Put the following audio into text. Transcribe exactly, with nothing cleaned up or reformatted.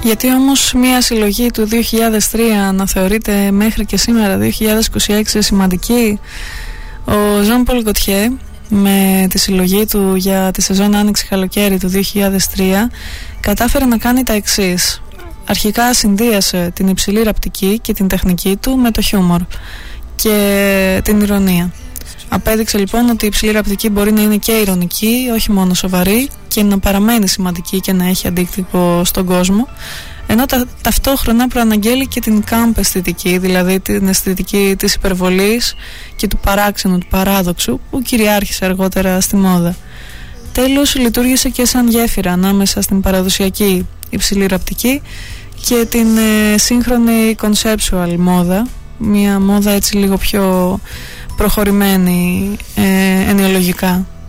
Γιατί όμως μια συλλογή του δύο χιλιάδες τρία να θεωρείται μέχρι και σήμερα δύο χιλιάδες είκοσι έξι σημαντική? Ο Ζαν Πολ Γκοτιέ με τη συλλογή του για τη σεζόν Άνοιξη-Καλοκαίρι του δύο χιλιάδες τρία κατάφερε να κάνει τα εξής. Αρχικά συνδύασε την υψηλή ραπτική και την τεχνική του με το χιούμορ και την ηρωνία. Απέδειξε λοιπόν ότι η υψηλή ραπτική μπορεί να είναι και ηρωνική, όχι μόνο σοβαρή, και να παραμένει σημαντική και να έχει αντίκτυπο στον κόσμο, ενώ τα, ταυτόχρονα προαναγγέλει και την camp αισθητική, δηλαδή την αισθητική της υπερβολής και του παράξενου, του παράδοξου, που κυριάρχησε αργότερα στη μόδα. Τέλος, λειτουργήσε και σαν γέφυρα ανάμεσα στην παραδοσιακή υψηλή ραπτική και την ε, σύγχρονη conceptual μόδα, μια μόδα έτσι λίγο πιο προχωρημένη ε, ενοιολογικά.